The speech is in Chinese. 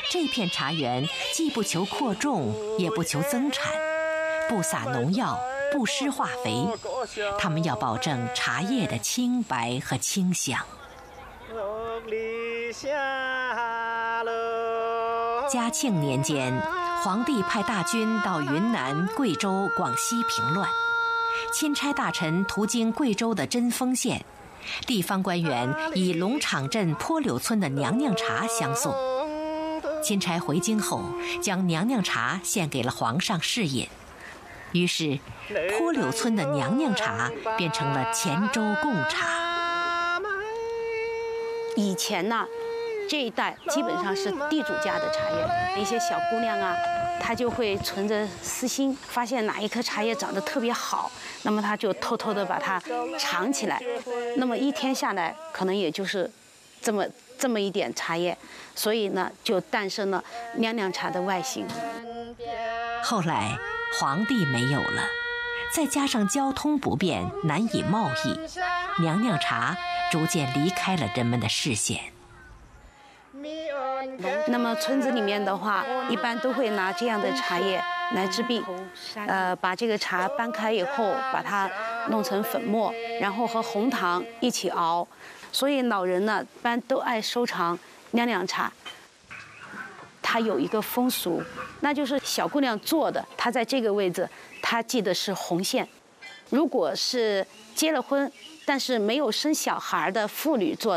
这片茶园既不求扩种，也不求增产，不撒农药，不施化肥，他们要保证茶叶的清白和清香。嘉庆年间，皇帝派大军到云南、贵州、广西平乱，钦差大臣途经贵州的贞丰县，地方官员以龙场镇坡柳村的娘娘茶相送。钦差回京后，将娘娘茶献给了皇上试饮，于是坡柳村的娘娘茶变成了黔州贡茶。 以前呢，这一带基本上是地主家的茶叶，一些小姑娘啊，她就会存着私心，发现哪一颗茶叶长得特别好，那么她就偷偷的把它藏起来，那么一天下来，可能也就是这么一点茶叶，所以呢，就诞生了娘娘茶的外形。 后来皇帝没有了，再加上交通不便，难以贸易，娘娘茶逐渐离开了人们的视线。 那么村子里面的话，一般都会拿这样的茶叶来治病。把这个茶搬开以后，把它弄成粉末，然后和红糖一起熬。所以老人呢，一般都爱收藏娘娘茶。它有一个风俗，那就是小姑娘做的，她在这个位置，她系的是红线。如果是结了婚但是没有生小孩的妇女做，